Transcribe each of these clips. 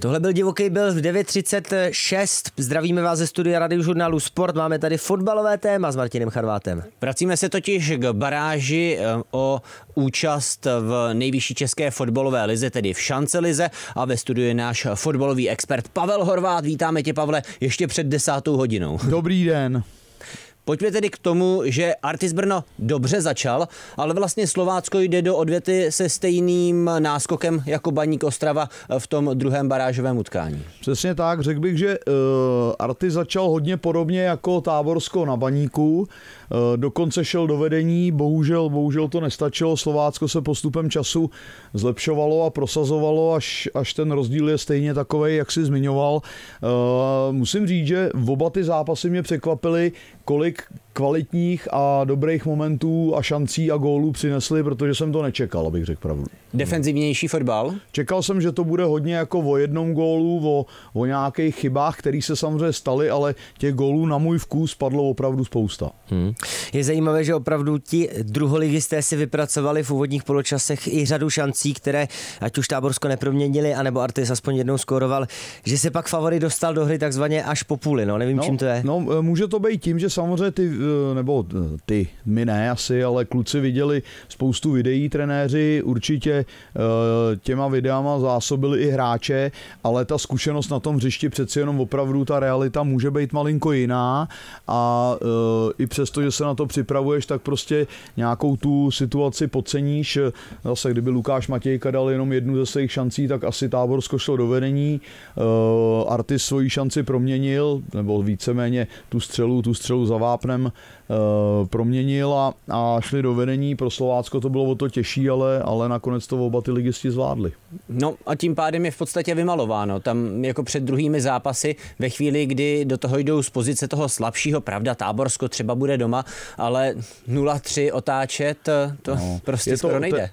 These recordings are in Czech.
Tohle byl Divoký Bild v 9:36. Zdravíme vás ze studia Radiožurnálu Sport. Máme tady fotbalové téma s Martinem Charvátem. Vracíme se totiž k baráži o účast v nejvyšší české fotbalové lize, tedy v Šancelize, a ve studiu je náš fotbalový expert Pavel Horváth. Vítáme tě, Pavle, ještě před 10. hodinou. Dobrý den. Pojďme tedy k tomu, že Artis Brno dobře začal, ale vlastně Slovácko jde do odvety se stejným náskokem jako Baník Ostrava v tom druhém barážovém utkání. Přesně tak, řekl bych, že Artis začal hodně podobně jako Táborsko na Baníku, dokonce šel do vedení, bohužel to nestačilo, Slovácko se postupem času zlepšovalo a prosazovalo, až ten rozdíl je stejně takovej, jak jsi zmiňoval. Musím říct, že oba ty zápasy mě překvapily, kolik kvalitních a dobrých momentů a šancí a gólů přinesli, protože jsem to nečekal, abych řekl pravdu. Defenzivnější fotbal? Čekal jsem, že to bude hodně jako o jednom gólu, o nějakých chybách, které se samozřejmě staly, ale těch gólů na můj vkus padlo opravdu spousta. Je zajímavé, že opravdu ti druholigisté si vypracovali v úvodních poločasech i řadu šancí, které ať už Táborsko neproměnili, anebo Artis aspoň jednou skóroval, že se pak favorit dostal do hry takzvaně až po půli. Nevím, čím to je. Může to být tím, že samozřejmě my ne asi, ale kluci viděli spoustu videí, trenéři určitě těma videama zásobili i hráče, ale ta zkušenost na tom hřišti přeci jenom opravdu ta realita může být malinko jiná a i přesto, že se na to připravuješ, tak prostě nějakou tu situaci podceníš. Zase kdyby Lukáš Matějka dal jenom jednu ze svých šancí, tak asi Táborsko šlo do vedení. Artis svoji šanci proměnil, nebo víceméně tu střelu za vápnem proměnil a šli do vedení. Pro Slovácko to bylo o to těžší, ale nakonec to oba ty ligisti zvládli. No a tím pádem je v podstatě vymalováno. Tam jako před druhými zápasy, ve chvíli, kdy do toho jdou z pozice toho slabšího, pravda, Táborsko třeba bude doma, ale 0-3 otáčet, to prostě skoro nejde.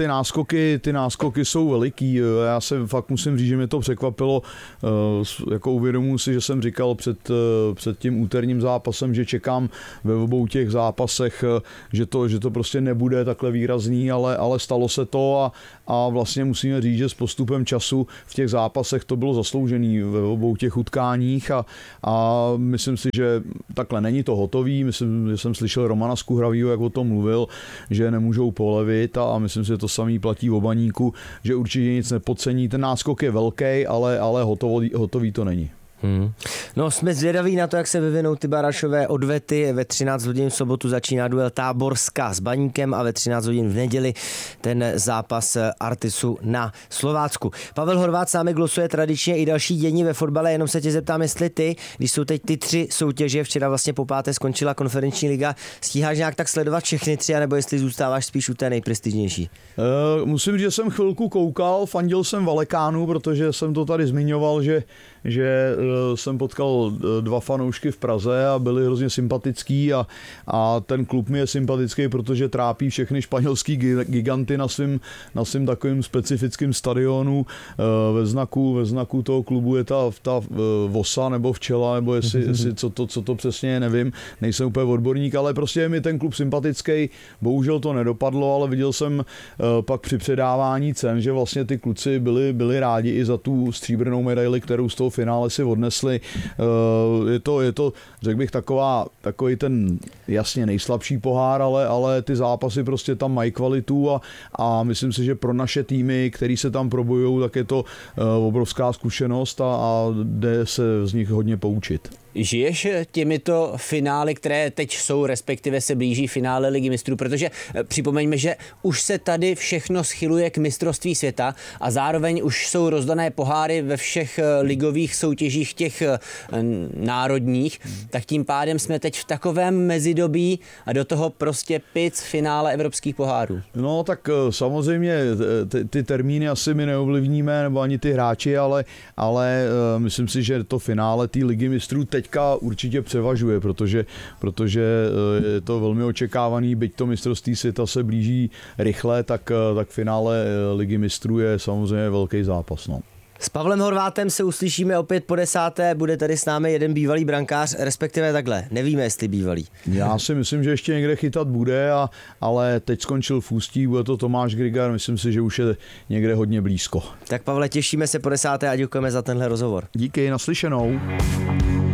Ty náskoky jsou veliký. Já se fakt musím říct, že mě to překvapilo. Jako uvědomuji si, že jsem říkal před tím úterním zápasem, že čekám ve obou těch zápasech, že to prostě nebude takhle výrazný, ale stalo se to a vlastně musíme říct, že s postupem času v těch zápasech to bylo zasloužený ve obou těch utkáních a myslím si, že takhle není to hotový. Myslím, že jsem slyšel Romana Skuhravýho, jak o tom mluvil, že nemůžou polevit a myslím si, že to samý platí o Baníku, že určitě nic nepodcení. Ten náskok je velký, ale hotový to není. No, jsme zvědaví na to, jak se vyvinou ty barážové odvety. Ve 13 hodin v sobotu začíná duel Táborska s Baníkem a ve 13 hodin v neděli ten zápas Artisu na Slovácku. Pavel Horváth s námi glosuje tradičně i další dění ve fotbale, jenom se tě zeptám, jestli ty, když jsou teď ty 3 soutěže, včera vlastně po 5. skončila konferenční liga, stíháš nějak tak sledovat všechny 3, anebo jestli zůstáváš spíš u té nejprestižnější? Musím říct, že jsem chvilku koukal, fandil jsem Valekánu, protože jsem to tady zmiňoval, že jsem potkal 2 fanoušky v Praze a byli hrozně sympatický a ten klub mi je sympatický, protože trápí všechny španělský giganty na svým takovým specifickým stadionu. Ve znaku toho klubu je ta vosa nebo včela, nebo jestli co to přesně je, nevím, nejsem úplně odborník, ale prostě je mi ten klub sympatický. Bohužel to nedopadlo, ale viděl jsem pak při předávání cen, že vlastně ty kluci byli rádi i za tu stříbrnou medaili, kterou z toho finále si odnesli. Je to, řekl bych, takový ten jasně nejslabší pohár, ale ty zápasy prostě tam mají kvalitu a myslím si, že pro naše týmy, který se tam probojujou, tak je to obrovská zkušenost a jde se z nich hodně poučit. Žiješ těmito finály, které teď jsou, respektive se blíží finále Ligy mistrů, protože připomeňme, že už se tady všechno schyluje k mistrovství světa a zároveň už jsou rozdané poháry ve všech ligových soutěžích těch národních, tak tím pádem jsme teď v takovém mezidobí a do toho prostě pic finále evropských pohárů. No tak samozřejmě ty termíny asi my neovlivníme, nebo ani ty hráči, ale myslím si, že to finále té Ligy mistrů teďka určitě převažuje, protože je to velmi očekávaný, byť to mistrovství světa se blíží rychle, tak finále Ligy mistrů je samozřejmě velký zápas. No. S Pavlem Horvátem se uslyšíme opět po 10. Bude tady s námi jeden bývalý brankář, respektive takhle, nevíme, jestli bývalý. Já si myslím, že ještě někde chytat bude, ale teď skončil v Ústí, bude to Tomáš Grigar, myslím si, že už je někde hodně blízko. Tak Pavle, těšíme se po 10. a děkujeme za tenhle rozhovor. Díky, naslyšenou.